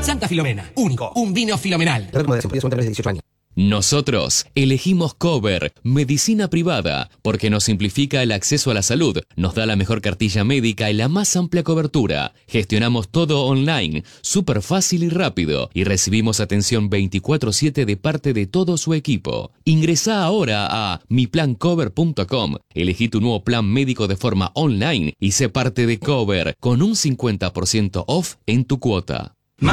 Santa Filomena. Único. Un vino filomenal. Nosotros elegimos Cover, medicina privada, porque nos simplifica el acceso a la salud, nos da la mejor cartilla médica y la más amplia cobertura. Gestionamos todo online, súper fácil y rápido, y recibimos atención 24/7 de parte de todo su equipo. Ingresá ahora a miplancover.com, elegí tu nuevo plan médico de forma online y sé parte de Cover con un 50% off en tu cuota.